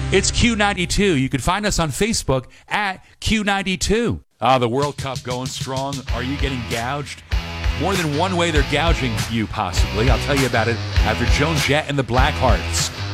It's Q92. You can find us on Facebook at Q92. The World Cup going strong. Are you getting gouged? More than one way they're gouging you, possibly. I'll tell you about it after Joan Jett and the Blackhearts.